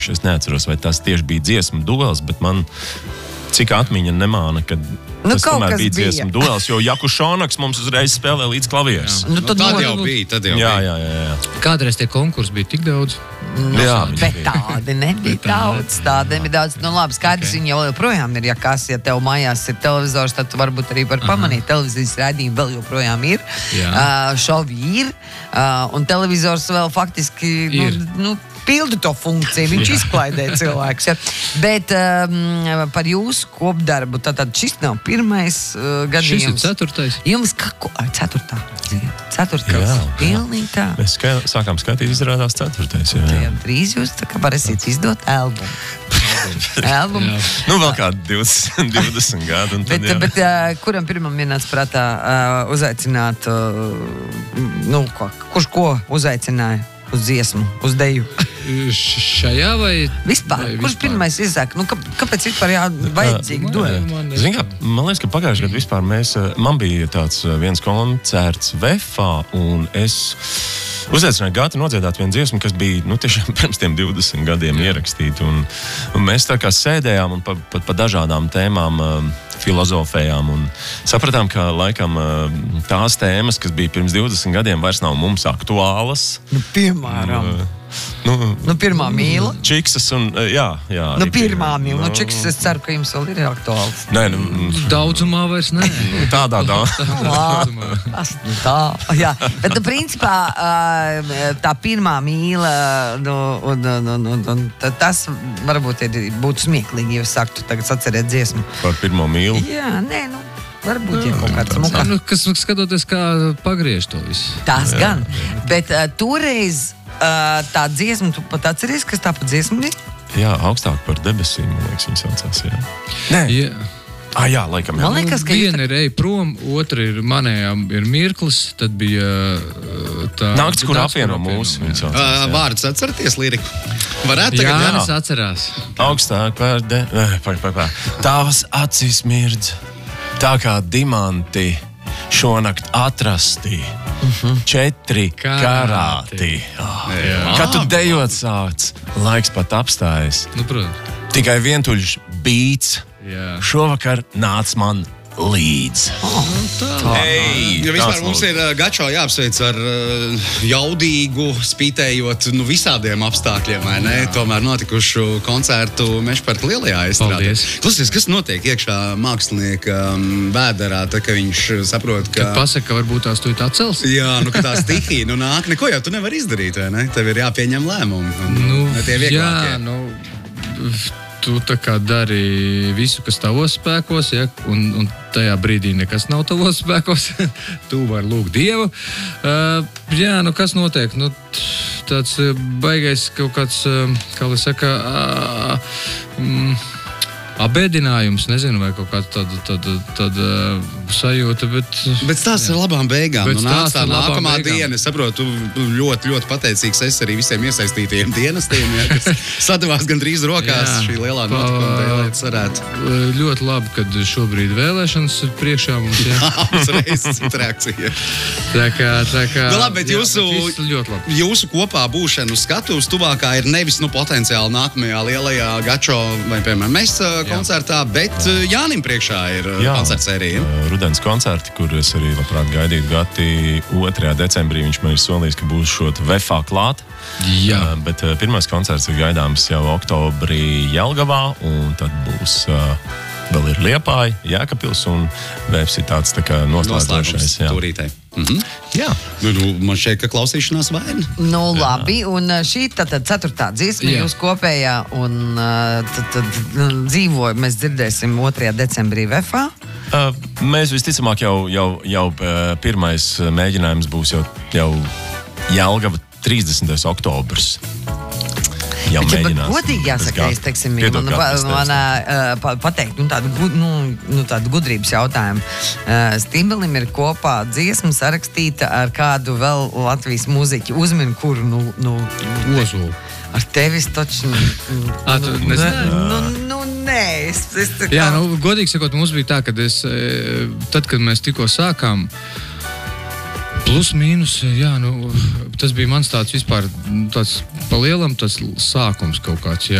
Es neatceros, vai tas tieši bija dziesmu duels, bet man cik atmiņa nemāna, kad tas tomēr bija dziesmu duels, jo Jakušonaks mums uzreiz spēlē līdz klavieres. Tad jau bija. Jā. Kādreiz tie konkursi bija tik daudz? Bet tādi nebija daudz. Nu labi, skaidrs, viņi jau joprojām ir, ja tev mājās ir televizors, tad varbūt arī var pamanīt, televīzijas raidījumi vēl joprojām ir, šovi ir, un televizors vēl faktiski, pilda to funkciju, viņš izklaidē cilvēks. Ja. Bet par jūsu kopdarbu, tad šis nav pirmais gadījums. Šis ir 4. Jums ceturtais. Pilnīgi tā. Mēs sākām skatīt, izrādās 4. Jā. Drīz jūs tā kā varēsiet izdot albumu. Vēl kādi 20 gadu. Bet kuram pirmam vienāds prātā uzaicināt, kurš ko uzaicināja? Uz dziesmu, uz deju. Šajā vai? Vispār. Kurš pirmais izsaka? Kāpēc vispār vajadzīgi dueli? Zini kā, man liekas, ka pagājušajā gadā vispār man bija tāds viens koncerts Vefā, un es uzaicināju Gāti nodziedāt vienu dziesmu, kas bija, tiešām pirms tiem 20 gadiem ierakstīta, un mēs tā kā sēdējām un pa dažādām tēmām filozofējām un sapratām, ka laikam tās tēmas, kas bija pirms 20 gadiem, vairs nav mums aktuālas. Piemēram. Pirmā mīla. Čiksas un, jā. Pirmā mīla. Čiksas, es ceru, ka jums vēl ir aktuāls. Nē, daudzumā vairs nē. Tādā. Tā, jā. Bet, principā, tā pirmā mīla, tas varbūt būtu smieklīgi, ja es saktu tagad atcerēt dziesmu. Par pirmo mīlu? Jā, varbūt jau kaut kāds. Kas skatoties, kā pagriež to visu. Tas gan. Bet toreiz tā dziesma, tu pat atceries, kas tā pa dziesma ir? Jā, augstāk par debesīm, man liekas, viņa saucās, jā. Nē. Jā, laikam. Man liekas, ka viena ir ej prom, otra ir manējā ir mirklis, tad bija tā... Nakts, kur apvieno mūsu, viņa saucās. Vārdus atceraties liriku? Varētu tagad? Jānis atcerās. Augstāk par tavas acis mirdz, tā kā dimanti šonakt atrasti. 4 karāti. Kad tu dejot sāc, laiks pat apstājas. Protams. Tikai vientuļš bīts. Šovakar nāc man līdz. Vispār mums ir Gačo jāapsveic ar jaudīgu, spītējot visādiem apstākļiem, vai ne? Tomēr notikušu koncertu Mežparka lielajā estrādē. Klausies, kas notiek iekšā mākslinieka vēderā, tā ka viņš saprot, ka... Kad pasaka, ka varbūt tās tu atcels? Jā, ka tā stihija nāk, neko jau tu nevari izdarīt, vai ne? Tev ir jāpieņem lēmumi. Ne tie vieglākie. Tu tā kā dari visu, kas tavos spēkos, ja? Un tajā brīdī nekas nav tavos spēkos. Tu vari lūgt Dievu. Kas notiek? Tāds baigais kaut kāds, kā lai saka, abēdinājums, nezinu, vai kaut kāda tāda sajūta, bet stāsts ar labām beigām. Nāc tā nākamā diena, es saprotu, ļoti, ļoti pateicīgs es arī visiem iesaistītajiem dienestiem, kas sadavās gandrīz rokās šī lielā notikuma dēļ, cerētu. Ļoti labi, kad šobrīd vēlēšanas ir priekšā mums, Uzreiz cita reakcija. Tā kā... Labi, bet jūsu kopā būšana uz skatuves tuvākā ir nevis potenciāli nākamajā lielajā Gačo vai, piemēram, mēs koncertā, bet Jānim priekšā ir koncertsērija. Rudens koncerti, kur es arī labprāt gaidītu Gati 2. decembrī. Viņš man ir solījis, ka būs šot Vefā klāt. Jā. Bet pirmais koncerts ir gaidāms jau oktobrī Jelgavā, un tad būs vēl ir Liepāja, Jēkabpils, un Vefs ir tāds tā kā noslēdzošais. Turītei. Jā. Man šeit, ka klausīšanās vaina. Labi, un šī tad 4. dziesma jūs kopējā, un tad dzīvoju, mēs dzirdēsim 2. decembrī Vefā. Mēs visticamāk jau pirmais mēģinājums būs jau Jelgava 30. oktobrs. Bet godīgi jāsaka, es teiksim, man pateikt, tādu gudrības jautājumu. Stimbelim ir kopā dziesma sarakstīta ar kādu vēl Latvijas mūziķu. Uzmini, kuru, Ozolu. Ar tevis taču... Nē, es tā kā... Jā, godīgi sakot, mums bija tā, kad tad, kad mēs tikko sākām Plus, mīnus, jā, nu, tas bija mans tāds vispār, tāds pa lielam, tas sākums kaut kāds, jā.